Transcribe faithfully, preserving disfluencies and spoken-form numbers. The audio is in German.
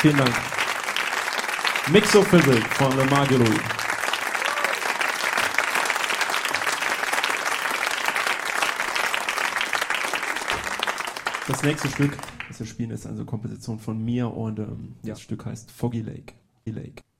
Vielen Dank. Mixophysik von Le Marguerite. Das nächste Stück, das wir spielen, ist eine Komposition von mir und ähm, das ja. Stück heißt Foggy Lake. Lake.